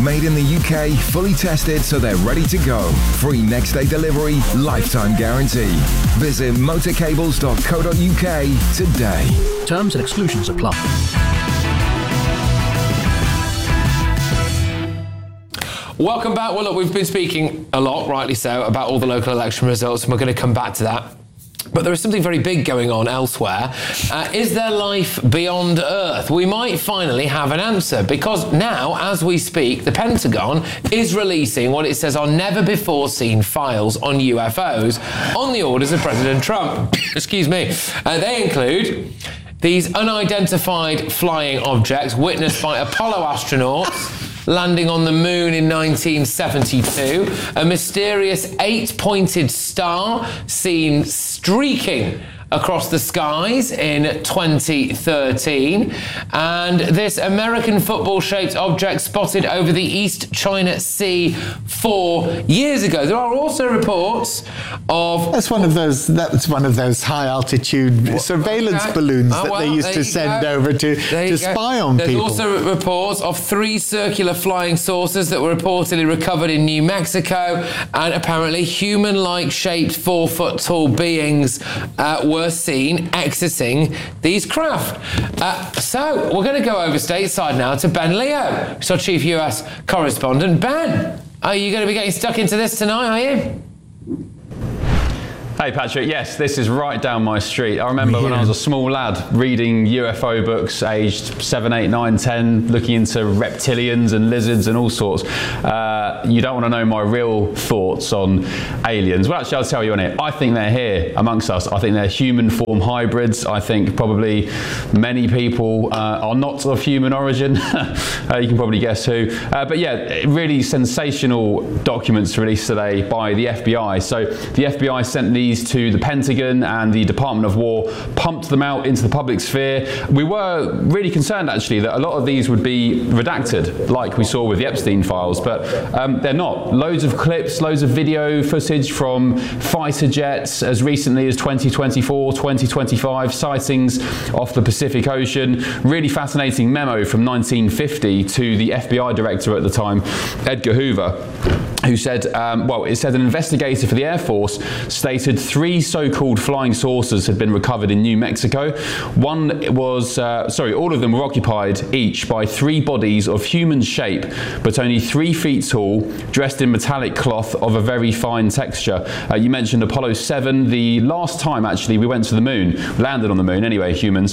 Made in the UK, fully tested so they're ready to go. Free next day delivery, lifetime guarantee. Visit motorcables.co.uk today. Terms and exclusions apply. Welcome back. Well, look, we've been speaking a lot, rightly so, about all the local election results, and we're going to come back to that. But there is something very big going on elsewhere. Is there life beyond Earth? We might finally have an answer, because now, as we speak, the Pentagon is releasing what it says are never-before-seen files on UFOs on the orders of President Trump. Excuse me. They include these unidentified flying objects witnessed by Apollo astronauts landing on the moon in 1972, a mysterious 8-pointed star seen streaking across the skies in 2013, and this American football-shaped object spotted over the East China Sea 4 years ago. There are also reports of... That's one of those high-altitude surveillance balloons that they used to send over to spy on people. There's also reports of 3 circular flying saucers that were reportedly recovered in New Mexico, and apparently human-like shaped 4-foot-tall beings were seen exiting these craft. So we're going to go over stateside now to Ben Leo, who's our chief US correspondent. Ben, are you going to be getting stuck into this tonight, are you? Hey Patrick, yes, this is right down my street. I remember when I was a small lad reading UFO books aged 7, 8, 9, 10, looking into reptilians and lizards and all sorts. You don't want to know my real thoughts on aliens. Well, actually, I'll tell you on it. I think they're here amongst us. I think they're human form hybrids. I think probably many people are not of human origin. You can probably guess who. But yeah, really sensational documents released today by the FBI. So the FBI sent these to the Pentagon, and the Department of War pumped them out into the public sphere. We were really concerned, actually, that a lot of these would be redacted, like we saw with the Epstein files, but they're not. Loads of clips, loads of video footage from fighter jets as recently as 2024, 2025, sightings off the Pacific Ocean. Really fascinating memo from 1950 to the FBI director at the time, Edgar Hoover, who said, it said an investigator for the Air Force stated 3 so-called flying saucers had been recovered in New Mexico. All of them were occupied each by 3 bodies of human shape, but only 3 feet tall, dressed in metallic cloth of a very fine texture. You mentioned Apollo 7, the last time actually we went to the moon, landed on the moon anyway, humans.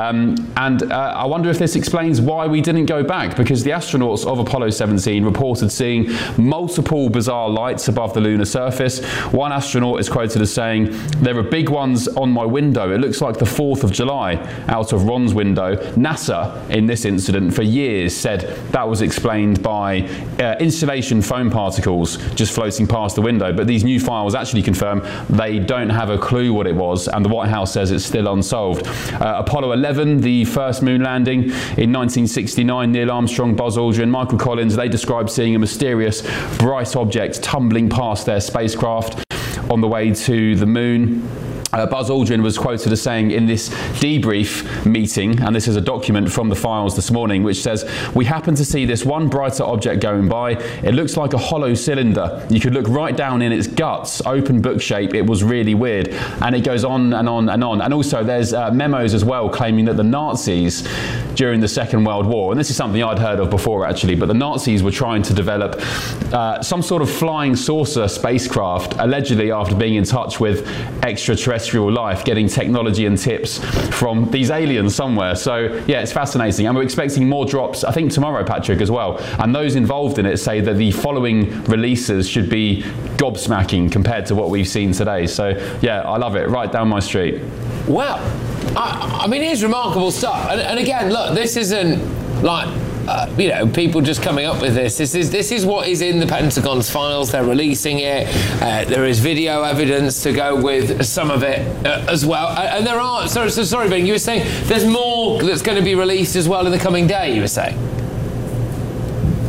I wonder if this explains why we didn't go back, because the astronauts of Apollo 17 reported seeing multiple bizarre lights above the lunar surface. One astronaut is quoted as saying, "There are big ones on my window. It looks like the 4th of July out of Ron's window." NASA, in this incident, for years said that was explained by insulation foam particles just floating past the window. But these new files actually confirm they don't have a clue what it was, and the White House says it's still unsolved. Apollo 11, the first moon landing in 1969, Neil Armstrong, Buzz Aldrin, Michael Collins, they described seeing a mysterious bright object tumbling past their spacecraft on the way to the moon. Buzz Aldrin was quoted as saying in this debrief meeting, and this is a document from the files this morning, which says, "We happened to see this one brighter object going by. It looks like a hollow cylinder. You could look right down in its guts, open book shape. It was really weird." And it goes on and on and on. And also there's memos as well claiming that the Nazis during the Second World War, and this is something I'd heard of before actually, but the Nazis were trying to develop some sort of flying saucer spacecraft, allegedly after being in touch with extraterrestrial life, getting technology and tips from these aliens somewhere. So yeah, it's fascinating, and we're expecting more drops, I think tomorrow, Patrick, as well. And those involved in it say that the following releases should be gobsmacking compared to what we've seen today. So yeah, I love it, right down my street. Well, I mean, it is remarkable stuff. And again, look, this isn't like people just coming up with this. This is what is in the Pentagon's files. They're releasing it. There is video evidence to go with some of it as well. And there are. Sorry, Ben. You were saying there's more that's going to be released as well in the coming day. You were saying.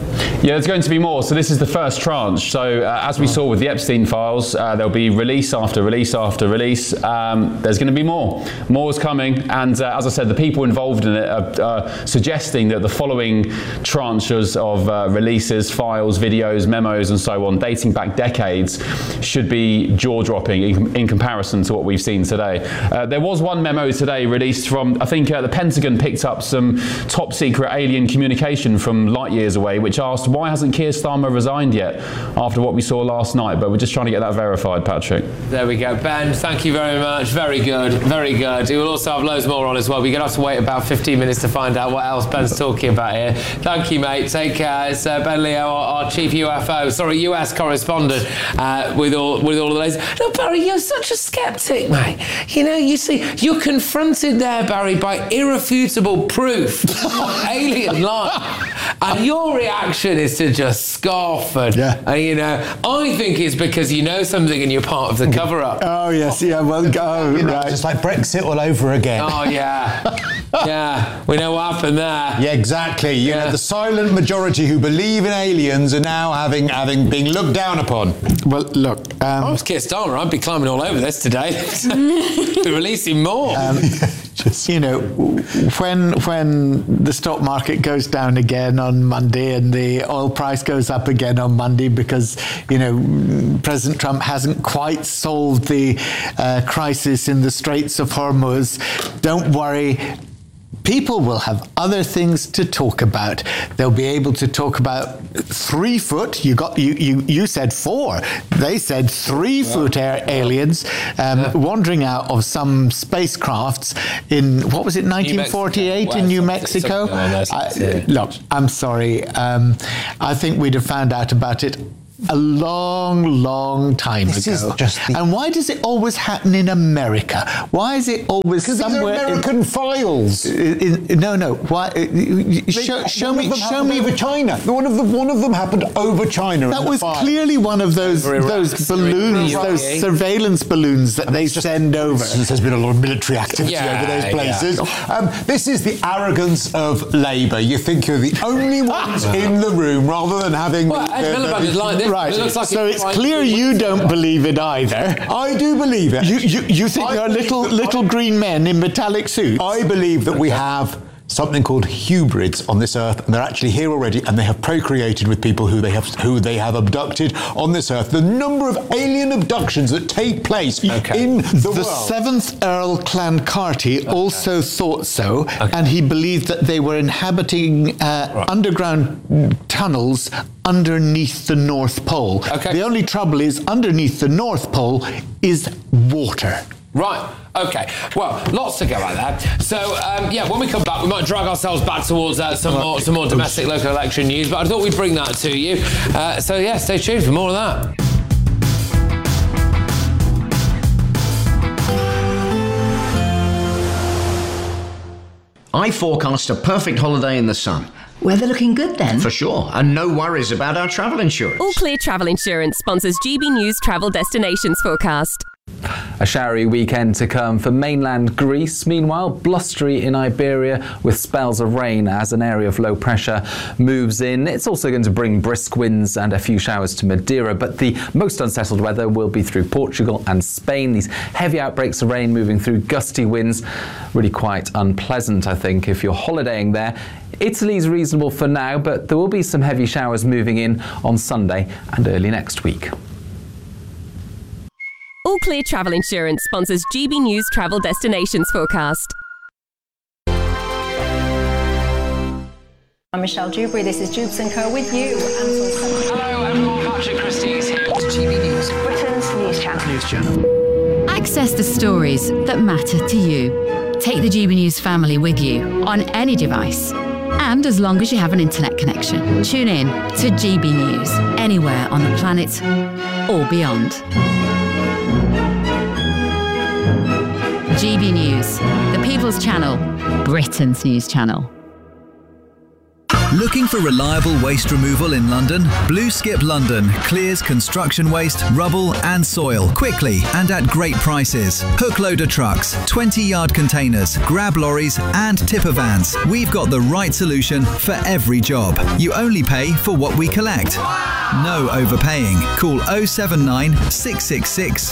Yeah, there's going to be more. So this is the first tranche. So as we saw with the Epstein files, there'll be release after release after release. There's going to be more. More is coming. And as I said, the people involved in it are suggesting that the following tranches of releases, files, videos, memos, and so on, dating back decades, should be jaw-dropping in comparison to what we've seen today. There was one memo today released from, I think the Pentagon picked up some top secret alien communication from light years away, which asked, why hasn't Keir Starmer resigned yet after what we saw last night? But we're just trying to get that verified, Patrick. There we go. Ben, thank you very much. Very good. Very good. We will also have loads more on as well. We're going to have to wait about 15 minutes to find out what else Ben's talking about here. Thank you, mate. Take care. It's Ben Leo, our chief US correspondent, with all of those. No, Barry, you're such a skeptic, mate. You know, you see, you're confronted there, Barry, by irrefutable proof of alien life. And your reaction is to just scoff and you know, I think it's because you know something and you're part of the cover-up. Oh, yes, yeah, well, right. Just like Brexit all over again. Oh, yeah. Yeah, we know what happened there. Yeah, exactly. You know, the silent majority who believe in aliens are now having been looked down upon. Well, look... I was Keir Starmer. I'd be climbing all over this today. Be releasing more. Just, you know, when the stock market goes down again on Monday and the oil price goes up again on Monday because, you know, President Trump hasn't quite solved the crisis in the Straits of Hormuz, don't worry. People will have other things to talk about. They'll be able to talk about 3 foot. You said 4. They said 3 foot aliens wandering out of some spacecrafts in, what was it, 1948 in New Mexico? Look, I'm sorry. I think we'd have found out about it a long time ago. And why does it always happen in America? Why is it always somewhere? Because these are American files. No. Why? Show me over China. One of them happened over China. That was clearly one of those balloons, those surveillance balloons that they send over. There's been a lot of military activity over those places. This is the arrogance of Labour. You think you're the only ones in the room, rather than having. Right, so it's clear you don't believe it either. I do believe it. You think there are little green men in metallic suits? I believe that we have something called hybrids on this earth, and they're actually here already, and they have procreated with people who they have abducted on this earth. The number of alien abductions that take place in the world. The 7th Earl Clancarty also thought so, and he believed that they were inhabiting underground tunnels underneath the North Pole. The only trouble is, underneath the North Pole is water. Right. Okay. Well, lots to go at that. So, when we come back, we might drag ourselves back towards some more domestic local election news. But I thought we'd bring that to you. Stay tuned for more of that. I forecast a perfect holiday in the sun. Weather looking good then? For sure, and no worries about our travel insurance. All Clear Travel Insurance sponsors GB News Travel Destinations Forecast. A showery weekend to come for mainland Greece. Meanwhile, blustery in Iberia with spells of rain as an area of low pressure moves in. It's also going to bring brisk winds and a few showers to Madeira, but the most unsettled weather will be through Portugal and Spain. These heavy outbreaks of rain moving through gusty winds, really quite unpleasant, I think, if you're holidaying there. Italy's reasonable for now, but there will be some heavy showers moving in on Sunday and early next week. All Clear Travel Insurance sponsors GB News Travel Destinations Forecast. I'm Michelle Dewberry. This is Jubes & Co. with you. Hello everyone, Patrick Christie is here to GB News, Britain's news channel. Access the stories that matter to you. Take the GB News family with you on any device. And as long as you have an internet connection, tune in to GB News anywhere on the planet or beyond. GB News, the People's Channel, Britain's news channel. Looking for reliable waste removal in London? Blue Skip London clears construction waste, rubble and soil quickly and at great prices. Hook loader trucks, 20-yard containers, grab lorries and tipper vans. We've got the right solution for every job. You only pay for what we collect. No overpaying. Call 079 666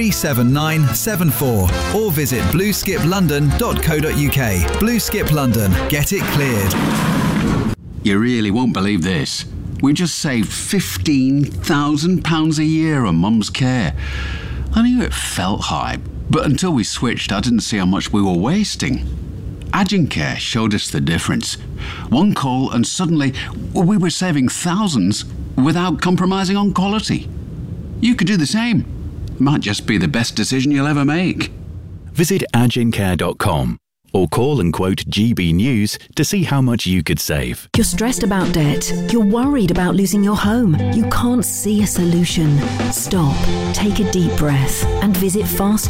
37974 or visit blueskiplondon.co.uk. Blue Skip London. Get it cleared. You really won't believe this. We just saved £15,000 a year on Mum's care. I knew it felt high, but until we switched, I didn't see how much we were wasting. Agincare showed us the difference. One call and suddenly we were saving thousands without compromising on quality. You could do the same. Might just be the best decision you'll ever make. Visit agincare.com or call and quote GB News to see how much you could save. You're stressed about debt. You're worried about losing your home. You can't see a solution. Stop, take a deep breath and visit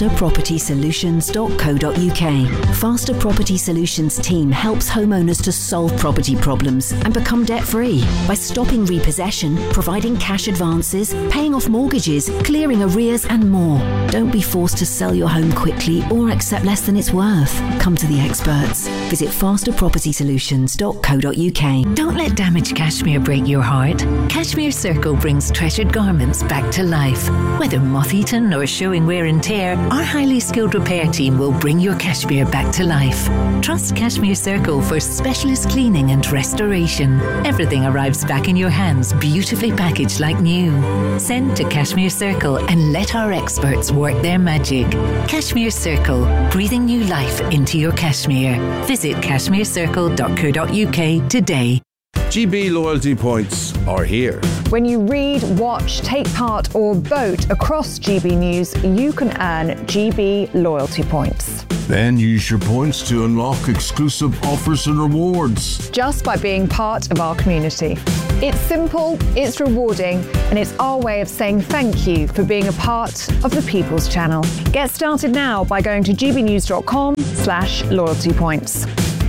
fasterpropertysolutions.co.uk. Faster Property Solutions team helps homeowners to solve property problems and become debt-free by stopping repossession, providing cash advances, paying off mortgages, clearing arrears and more. Don't be forced to sell your home quickly or accept less than it's worth. Come to the experts. Visit fasterpropertysolutions.co.uk. Don't let damaged cashmere break your heart. Cashmere Circle brings treasured garments back to life. Whether moth-eaten or showing wear and tear, our highly skilled repair team will bring your cashmere back to life. Trust Cashmere Circle for specialist cleaning and restoration. Everything arrives back in your hands, beautifully packaged like new. Send to Cashmere Circle and let our experts work their magic. Cashmere Circle, breathing new life into your cashmere. Visit cashmerecircle.co.uk today. GB loyalty points are here. When you read, watch, take part or vote across GB News, you can earn GB loyalty points. Then use your points to unlock exclusive offers and rewards. Just by being part of our community. It's simple, it's rewarding, and it's our way of saying thank you for being a part of the People's Channel. Get started now by going to gbnews.com/loyalty points.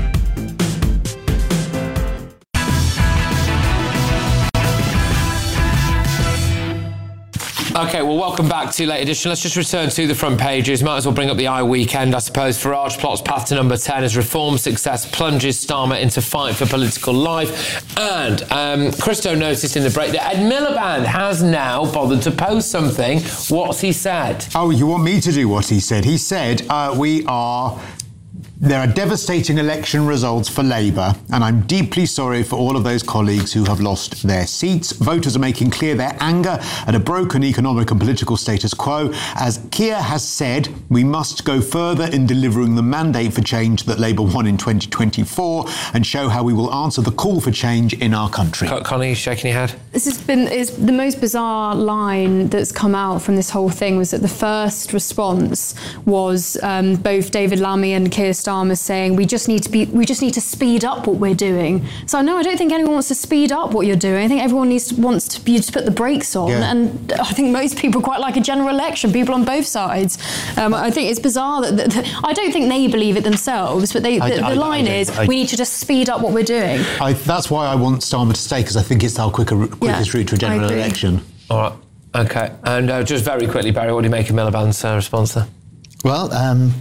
Okay, well, welcome back to Late Edition. Let's just return to the front pages. Might as well bring up the weekend, I suppose. Farage plots path to number 10 as reform success plunges Starmer into fight for political life. And Christo noticed in the break that Ed Miliband has now bothered to post something. What's he said? Oh, you want me to do what he said? He said, there are devastating election results for Labour, and I'm deeply sorry for all of those colleagues who have lost their seats. Voters are making clear their anger at a broken economic and political status quo. As Keir has said, we must go further in delivering the mandate for change that Labour won in 2024 and show how we will answer the call for change in our country. Connie, shaking your head? This has been the most bizarre line that's come out from this whole thing was that the first response was both David Lammy and Keir Starmer saying we just need to speed up what we're doing. So no, I don't think anyone wants to speed up what you're doing. I think everyone wants you to put the brakes on. Yeah. And I think most people quite like a general election. People on both sides. I think it's bizarre that I don't think they believe it themselves, but the line is we need to just speed up what we're doing. That's why I want Starmer to stay, because I think it's our quickest route to a general election. All right. Okay. And just very quickly, Barry, what do you make of Miliband's response there? Well,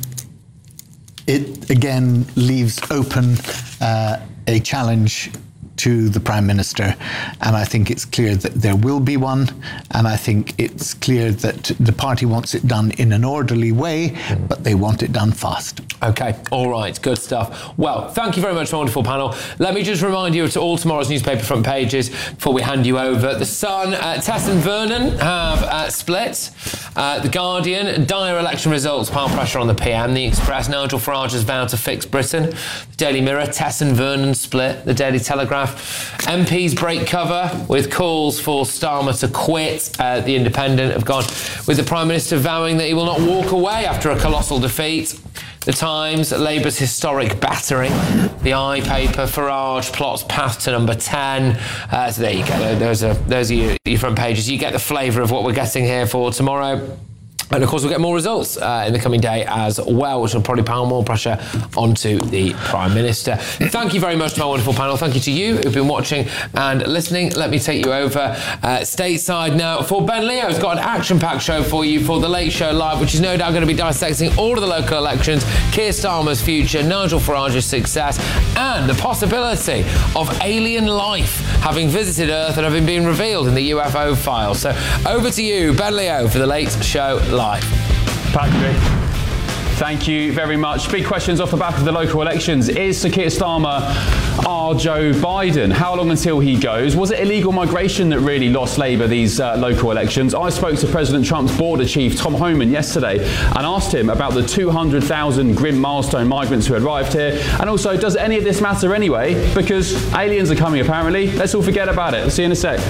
it again leaves open a challenge to the Prime Minister, and I think it's clear that there will be one, and I think it's clear that the party wants it done in an orderly way, but they want it done fast. Okay, all right, good stuff. Well, thank you very much, my wonderful panel. Let me just remind you to all tomorrow's newspaper front pages before we hand you over. The Sun, Tess and Vernon have split. The Guardian, dire election results, pile pressure on the PM. The Express, Nigel Farage has vowed to fix Britain. The Daily Mirror, Tess and Vernon split. The Daily Telegraph, MPs break cover with calls for Starmer to quit. The Independent have gone with the Prime Minister vowing that he will not walk away after a colossal defeat. The Times, Labour's historic battering. The paper, Farage plots path to number 10. So there you go. Those are your front pages. You get the flavour of what we're getting here for tomorrow. And of course, we'll get more results in the coming day as well, which will probably pile more pressure onto the Prime Minister. Thank you very much to my wonderful panel. Thank you to you who've been watching and listening. Let me take you over stateside now for Ben Leo. He's got an action-packed show for you for The Late Show Live, which is no doubt going to be dissecting all of the local elections, Keir Starmer's future, Nigel Farage's success, and the possibility of alien life having visited Earth and having been revealed in the UFO files. So over to you, Ben Leo, for The Late Show Live. Patrick, thank you very much. Big questions off the back of the local elections. Is Sir Keir Starmer our Joe Biden? How long until he goes? Was it illegal migration that really lost Labour these local elections? I spoke to President Trump's border chief, Tom Homan, yesterday and asked him about the 200,000 grim milestone migrants who arrived here. And also, does any of this matter anyway? Because aliens are coming, apparently. Let's all forget about it. See you in a sec.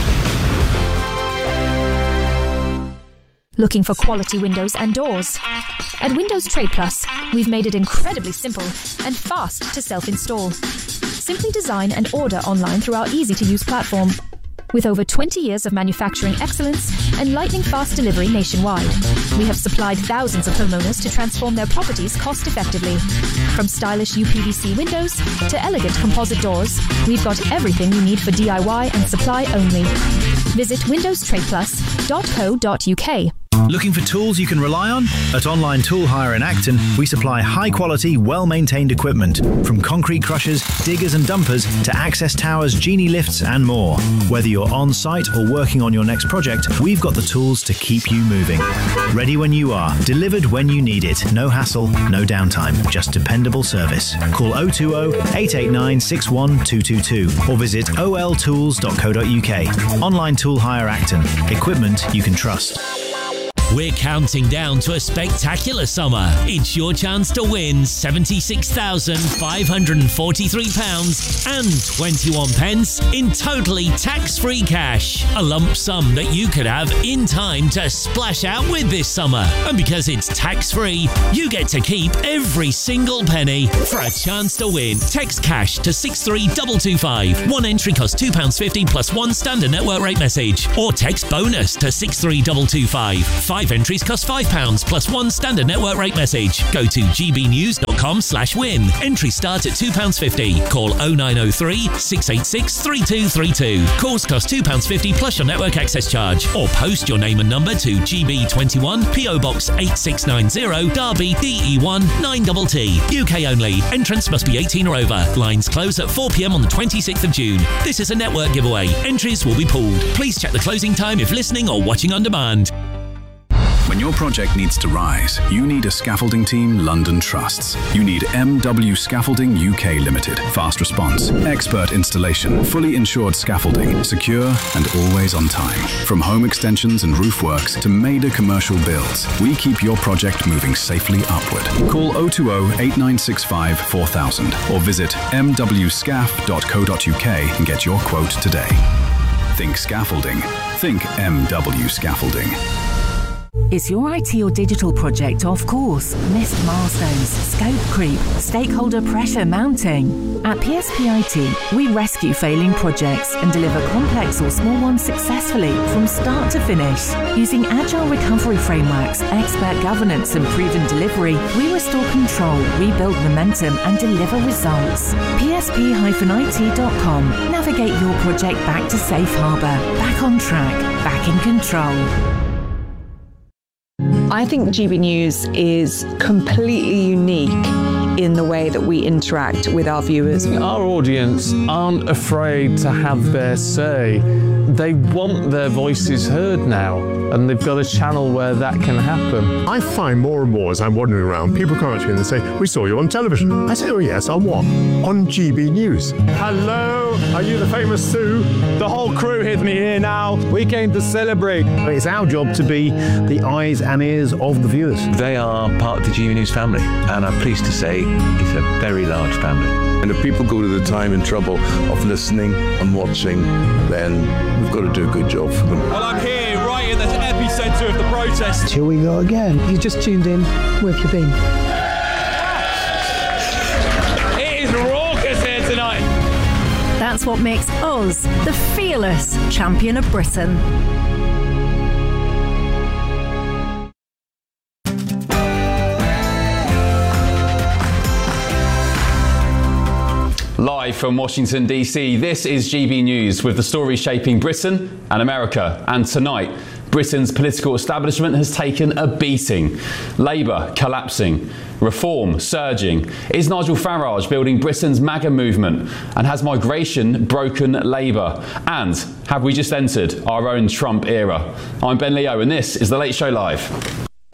Looking for quality windows and doors? At Windows Trade Plus, we've made it incredibly simple and fast to self-install. Simply design and order online through our easy-to-use platform. With over 20 years of manufacturing excellence and lightning-fast delivery nationwide, we have supplied thousands of homeowners to transform their properties cost-effectively. From stylish UPVC windows to elegant composite doors, we've got everything you need for DIY and supply only. Visit windowstradeplus.co.uk. Looking for tools you can rely on? At Online Tool Hire in Acton, we supply high-quality, well-maintained equipment, from concrete crushers, diggers and dumpers to access towers, genie lifts and more. Whether you're on-site or working on your next project, we've got the tools to keep you moving. Ready when you are, delivered when you need it. No hassle, no downtime, just dependable service. Call 020-889-61222 or visit oltools.co.uk. Online Tool Hire Acton. Equipment you can trust. We're counting down to a spectacular summer. It's your chance to win £76,543 and 21 pence in totally tax-free cash. A lump sum that you could have in time to splash out with this summer. And because it's tax-free, you get to keep every single penny. For a chance to win, text cash to 63225. One entry costs £2.50 plus one standard network rate message. Or text bonus to 63225. 5 entries cost £5 plus one standard network rate message. Go to gbnews.com/win. Entries start at £2.50. Call 0903 686 3232. Calls cost £2.50 plus your network access charge. Or post your name and number to GB21 PO Box 8690 Derby DE1 9TT. UK only. Entrance must be 18 or over. Lines close at 4 p.m. on the 26th of June. This is a network giveaway. Entries will be pooled. Please check the closing time if listening or watching on demand. When your project needs to rise, you need a scaffolding team London trusts. You need MW Scaffolding UK Limited. Fast response, expert installation, fully insured scaffolding, secure and always on time. From home extensions and roof works to major commercial builds, we keep your project moving safely upward. Call 020-8965 4000 or visit mwscaf.co.uk and get your quote today. Think scaffolding. Think MW Scaffolding. Is your IT or digital project off course? Missed milestones, scope creep, stakeholder pressure mounting? At PSP IT, we rescue failing projects and deliver complex or small ones successfully from start to finish. Using agile recovery frameworks, expert governance and proven delivery, we restore control, rebuild momentum and deliver results. PSP-IT.com. Navigate your project back to safe harbour, back on track, back in control. I think GB News is completely unique in the way that we interact with our viewers. Our audience aren't afraid to have their say. They want their voices heard now, and they've got a channel where that can happen. I find more and more as I'm wandering around, people come up to me and they say, "We saw you on television." I say, "Oh yes, on what?" "On GB News." Hello, are you the famous Sue? The whole crew with me here now. We came to celebrate. It's our job to be the eyes and ears of the viewers. They are part of the GB News family, and I'm pleased to say it's a very large family. And if people go to the time and trouble of listening and watching, then we've got to do a good job for them. Well, I'm here right in the epicentre of the protest. Here we go again. You just tuned in. Where have you been? It is raucous here tonight. That's what makes us the fearless champion of Britain. Live from Washington, D.C., this is GB News with the stories shaping Britain and America. And tonight, Britain's political establishment has taken a beating. Labour collapsing, Reform surging. Is Nigel Farage building Britain's MAGA movement? And has migration broken Labour? And have we just entered our own Trump era? I'm Ben Leo and this is The Late Show Live.